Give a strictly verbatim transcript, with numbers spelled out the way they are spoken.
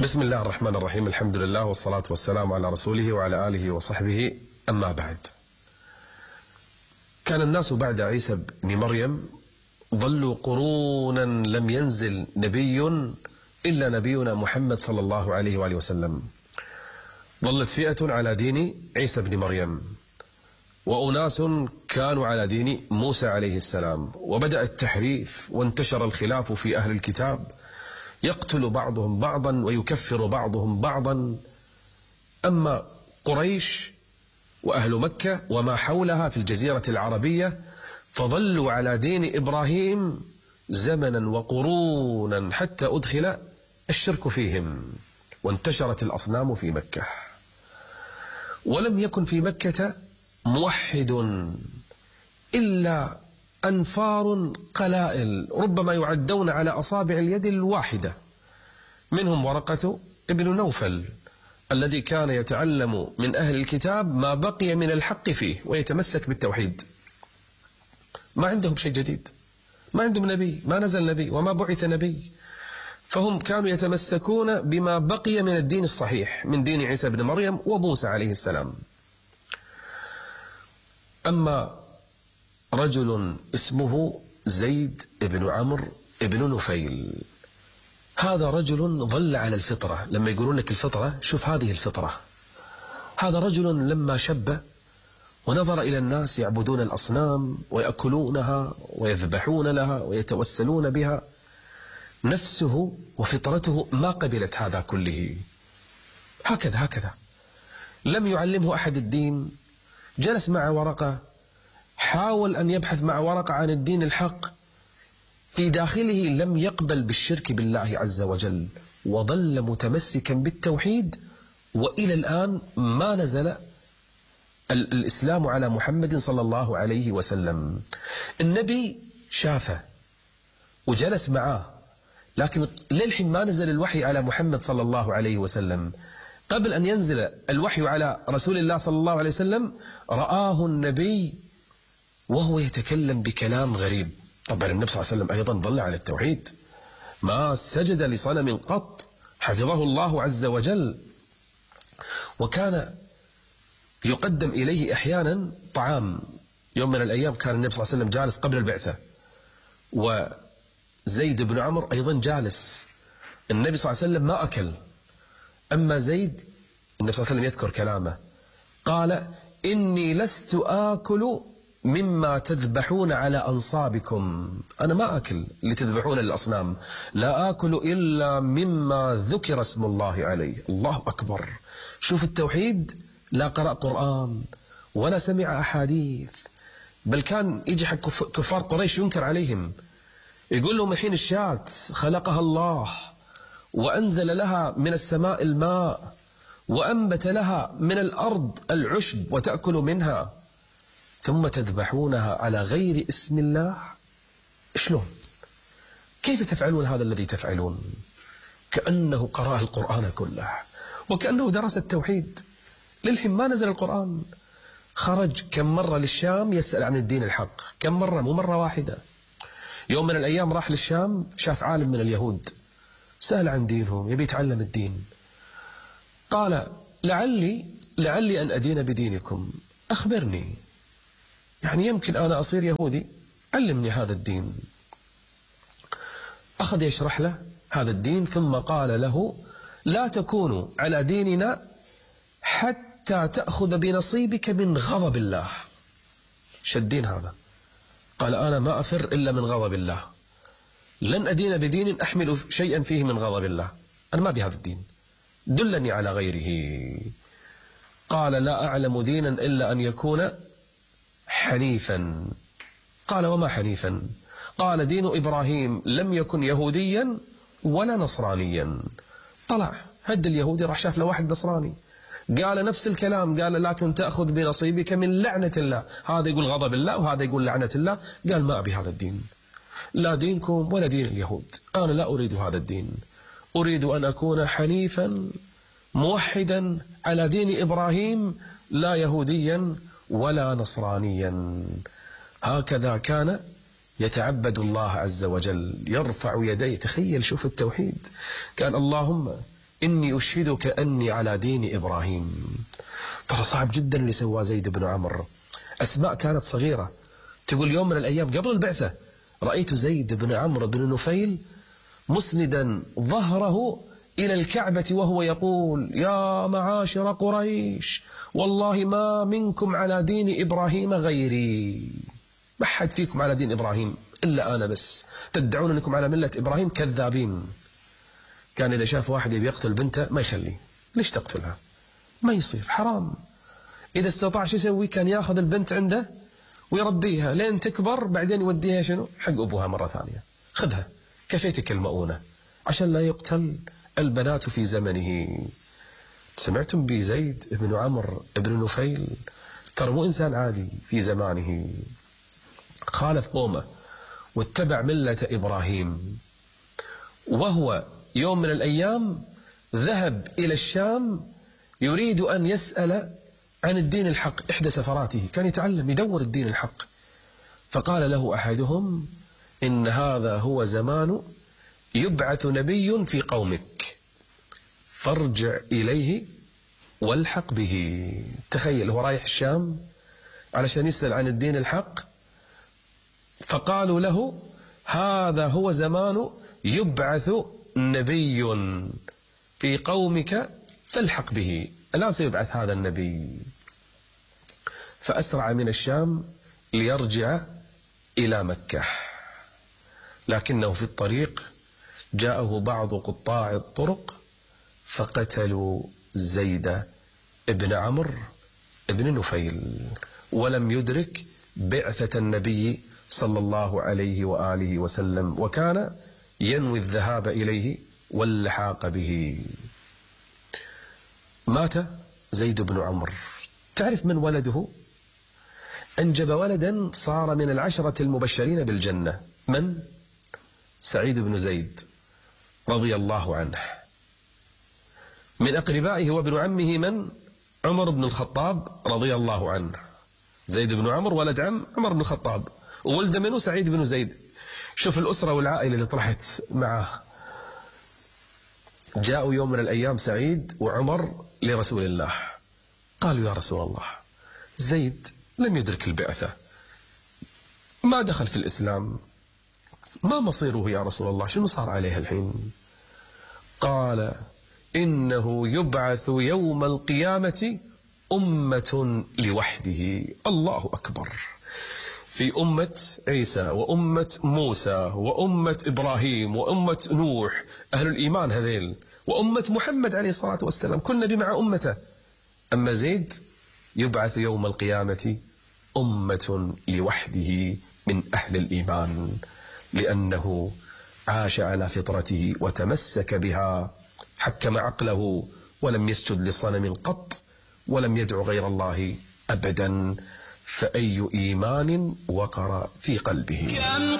بسم الله الرحمن الرحيم. الحمد لله والصلاة والسلام على رسوله وعلى آله وصحبه. أما بعد، كان الناس بعد عيسى بن مريم ظلوا قرونا لم ينزل نبي إلا نبينا محمد صلى الله عليه وآله وسلم. ظلت فئة على دين عيسى بن مريم، وأناس كانوا على دين موسى عليه السلام، وبدأ التحريف وانتشر الخلاف في أهل الكتاب، يقتل بعضهم بعضا ويكفر بعضهم بعضا. أما قريش وأهل مكة وما حولها في الجزيرة العربية فظلوا على دين إبراهيم زمنا وقرونا حتى أدخل الشرك فيهم وانتشرت الأصنام في مكة. ولم يكن في مكة موحد إلا أنفار قلائل ربما يعدون على أصابع اليد الواحدة، منهم ورقة ابن نوفل الذي كان يتعلم من أهل الكتاب ما بقي من الحق فيه ويتمسك بالتوحيد. ما عندهم شيء جديد، ما عندهم نبي، ما نزل نبي وما بعث نبي، فهم كانوا يتمسكون بما بقي من الدين الصحيح من دين عيسى بن مريم وموسى عليه السلام. أما رجل اسمه زيد بن عمرو بن نفيل، هذا رجل ظل على الفطرة. لما يقولون لك الفطرة، شوف هذه الفطرة. هذا رجل لما شب ونظر إلى الناس يعبدون الأصنام ويأكلونها ويذبحون لها ويتوسلون بها، نفسه وفطرته ما قبلت هذا كله. هكذا هكذا لم يعلمه أحد الدين. جلس مع ورقة، حاول أن يبحث مع ورقة عن الدين الحق، في داخله لم يقبل بالشرك بالله عز وجل، وظل متمسكا بالتوحيد، وإلى الآن ما نزل الإسلام على محمد صلى الله عليه وسلم. النبي شافه وجلس معاه، لكن للحين ما نزل الوحي على محمد صلى الله عليه وسلم. قبل أن ينزل الوحي على رسول الله صلى الله عليه وسلم رآه النبي وهو يتكلم بكلام غريب. طبعا النبي صلى الله عليه وسلم أيضا ظل على التوحيد، ما سجد لصنم قط، حفظه الله عز وجل. وكان يقدم إليه أحيانا طعام. يوم من الأيام كان النبي صلى الله عليه وسلم جالس قبل البعثة، وزيد بن عمرو أيضا جالس. النبي صلى الله عليه وسلم ما أكل، أما زيد النبي صلى الله عليه وسلم يذكر كلامه، قال: إني لست آكل مما تذبحون على أنصابكم. أنا ما أكل اللي تذبحون للأصنام، لا آكل إلا مما ذكر اسم الله عليه. الله أكبر. شوف التوحيد، لا قرأ قرآن ولا سمع أحاديث، بل كان يجي حق كفار قريش ينكر عليهم، يقول لهم الحين الشاة خلقها الله وأنزل لها من السماء الماء وأنبت لها من الأرض العشب وتأكل منها، ثم تذبحونها على غير اسم الله. شلون؟ كيف تفعلون هذا الذي تفعلون؟ كأنه قرأ القرآن كله وكأنه درس التوحيد. للحين ما نزل القرآن. خرج كم مرة للشام يسأل عن الدين الحق، كم مرة، مو مرة واحدة. يوم من الأيام راح للشام، شاف عالم من اليهود، سأل عن دينهم، يبي يتعلم الدين. قال: لعلي لعلي أن أدين بدينكم، أخبرني، يعني يمكن أنا أصير يهودي، علمني هذا الدين. أخذ يشرح له هذا الدين، ثم قال له: لا تكونوا على ديننا حتى تأخذ بنصيبك من غضب الله. شدين هذا. قال: أنا ما أفر إلا من غضب الله، لن أدين بدين أحمل شيئا فيه من غضب الله، أنا ما بهذا الدين، دلني على غيره. قال: لا أعلم دينا إلا أن يكون حنيفا. قال: وما حنيفا؟ قال: دين إبراهيم لم يكن يهوديا ولا نصرانيا. طلع هد اليهودي، راح شاف له واحد نصراني، قال نفس الكلام، قال: لكن تأخذ بنصيبك من لعنة الله. هذا يقول غضب الله وهذا يقول لعنة الله. قال: ما أبي هذا الدين، لا دينكم ولا دين اليهود، أنا لا أريد هذا الدين، أريد أن أكون حنيفا موحدا على دين إبراهيم، لا يهوديا ولا نصرانيا. هكذا كان يتعبد الله عز وجل، يرفع يديه. تخيل، شوف التوحيد. كان اللهم إني أشهدك أني على دين إبراهيم. ترى صعب جدا اللي سواه زيد بن عمرو. أسماء كانت صغيرة تقول يوم من الأيام قبل البعثة رأيت زيد بن عمرو بن نفيل مسندا ظهره إلى الكعبة وهو يقول يا معاشر قريش والله ما منكم على دين إبراهيم غيري، ما حد فيكم على دين إبراهيم إلا أنا بس، تدعون أنكم على ملة إبراهيم كذابين. كان إذا شاف واحد يبي يقتل بنته ما يخليه، ليش تقتلها؟ ما يصير، حرام. إذا استطاع شو يسوي؟ كان ياخذ البنت عنده ويربيها لين تكبر، بعدين يوديها شنو؟ حق أبوها مرة ثانية، خذها كفيتك المؤونة، عشان لا يقتل البنات في زمنه. سمعتم بزيد بن عمرو بن نفيل؟ ترى مو إنسان عادي في زمانه، خالف قومه واتبع ملة إبراهيم، وهو يوم من الأيام ذهب إلى الشام يريد أن يسأل عن الدين الحق. إحدى سفراته كان يتعلم يدور الدين الحق، فقال له أحدهم إن هذا هو زمان يبعث نبي في قومك فارجع إليه والحق به. تخيل هو رايح الشام علشان يسأل عن الدين الحق، فقالوا له هذا هو زمان يبعث نبي في قومك فالحق به، الآن سيبعث هذا النبي. فأسرع من الشام ليرجع إلى مكة، لكنه في الطريق جاءه بعض قطاع الطرق فقتلوا زيد بن عمرو بن نفيل، ولم يدرك بعثة النبي صلى الله عليه وآله وسلم، وكان ينوي الذهاب إليه واللحاق به. مات زيد بن عمرو. تعرف من ولده؟ أنجب ولدا صار من العشرة المبشرين بالجنة. من؟ سعيد بن زيد رضي الله عنه. من أقربائه وابن عمه من؟ عمر بن الخطاب رضي الله عنه. زيد بن عمرو ولد عم عمر بن الخطاب، وولد منه سعيد بن زيد. شوف الأسرة والعائلة اللي طلعت معه. جاءوا يوم من الأيام سعيد وعمر لرسول الله، قالوا يا رسول الله زيد لم يدرك البعثة، ما دخل في الإسلام، ما مصيره يا رسول الله؟ شنو صار عليه الحين؟ قال إنه يبعث يوم القيامة أمة لوحده. الله أكبر. في أمة عيسى وأمة موسى وأمة إبراهيم وأمة نوح، أهل الإيمان هذيل، وأمة محمد عليه الصلاة والسلام، كل نبي مع أمته. أما زيد يبعث يوم القيامة أمة لوحده من أهل الإيمان، لأنه عاش على فطرته وتمسك بها، حكم عقله ولم يسجد لصنم قط ولم يدع غير الله أبدا. فأي إيمان وقر في قلبه.